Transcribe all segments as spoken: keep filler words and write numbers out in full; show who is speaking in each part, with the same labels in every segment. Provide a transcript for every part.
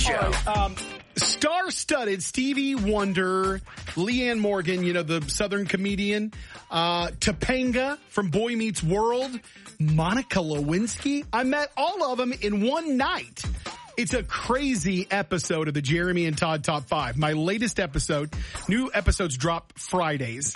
Speaker 1: Show.
Speaker 2: All right, um, star-studded Stevie Wonder, Leanne Morgan, you know, the Southern comedian, uh, Topanga from Boy Meets World, Monica Lewinsky. I met all of them in one night. It's a crazy episode of the Jeremy and Todd Top five. My latest episode. New episodes drop Fridays.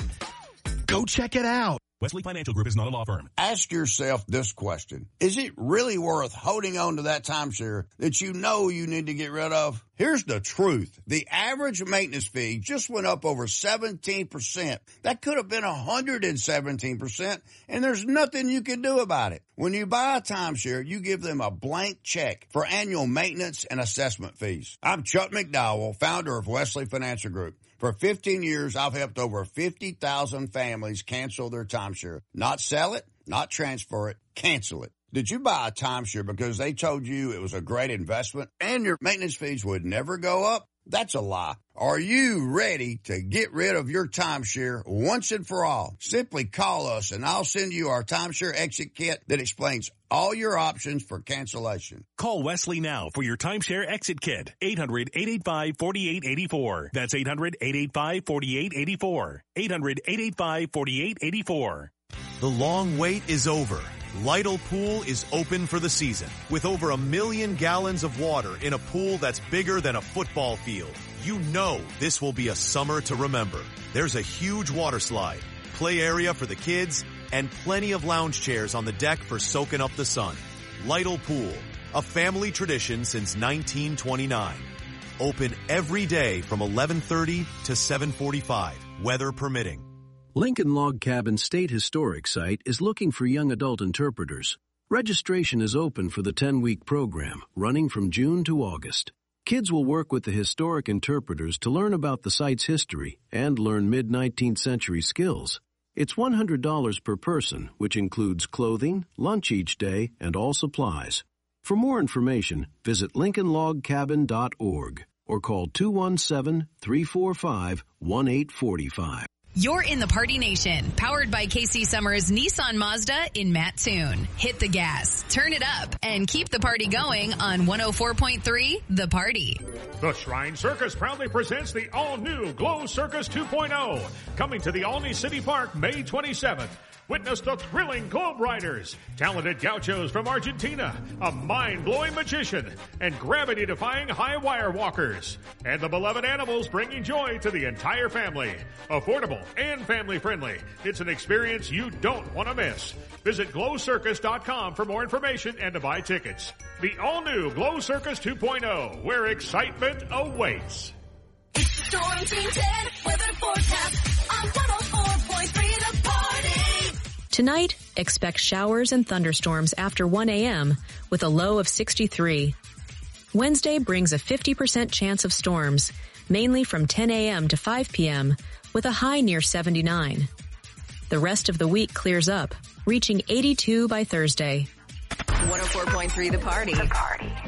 Speaker 2: Go check it out.
Speaker 3: Wesley Financial Group is not a law firm.
Speaker 4: Ask yourself this question. Is it really worth holding on to that timeshare that you know you need to get rid of? Here's the truth. The average maintenance fee just went up over seventeen percent. That could have been one hundred seventeen percent, and there's nothing you can do about it. When you buy a timeshare, you give them a blank check for annual maintenance and assessment fees. I'm Chuck McDowell, founder of Wesley Financial Group. For fifteen years, I've helped over fifty thousand families cancel their timeshare. Not sell it, not transfer it, cancel it. Did you buy a timeshare because they told you it was a great investment and your maintenance fees would never go up? That's a lie. Are you ready to get rid of your timeshare once and for all? Simply call us and I'll send you our timeshare exit kit that explains all your options for cancellation.
Speaker 3: Call Wesley now for your timeshare exit kit. eight hundred, eight eight five, four eight eight four. That's eight hundred, eight eight five, four eight eight four. eight hundred, eight eight five, four eight eight four.
Speaker 5: The long wait is over. Lytle Pool is open for the season with over a million gallons of water in a pool that's bigger than a football field. You know this will be a summer to remember. There's a huge water slide, play area for the kids, and plenty of lounge chairs on the deck for soaking up the sun. Lytle Pool, a family tradition since nineteen twenty-nine. Open every day from eleven thirty to seven forty-five, weather permitting.
Speaker 6: Lincoln Log Cabin State Historic Site is looking for young adult interpreters. Registration is open for the ten-week program, running from June to August. Kids will work with the historic interpreters to learn about the site's history and learn mid-nineteenth century skills. It's one hundred dollars per person, which includes clothing, lunch each day, and all supplies. For more information, visit lincoln log cabin dot org or call two one seven, three four five, one eight four five.
Speaker 7: You're in the Party Nation, powered by K C Summers Nissan Mazda in Mattoon. Hit the gas, turn it up, and keep the party going on one oh four point three The Party.
Speaker 8: The Shrine Circus proudly presents the all-new Glow Circus two point oh, coming to the Olney City Park May twenty-seventh. Witness the thrilling Globe Riders, talented gauchos from Argentina, a mind-blowing magician, and gravity-defying high-wire walkers. And the beloved animals bringing joy to the entire family. Affordable and family-friendly. It's an experience you don't want to miss. Visit glow circus dot com for more information and to buy tickets. The all-new Glow Circus two point oh, where excitement awaits.
Speaker 9: It's the Storm Team ten weather forecast on one oh four point three The Party.
Speaker 7: Tonight, expect showers and thunderstorms after one a.m. with a low of sixty-three. Wednesday brings a fifty percent chance of storms, mainly from ten a.m. to five p.m., with a high near seventy-nine. The rest of the week clears up, reaching eighty-two by Thursday.
Speaker 9: one oh four point three The Party. The Party.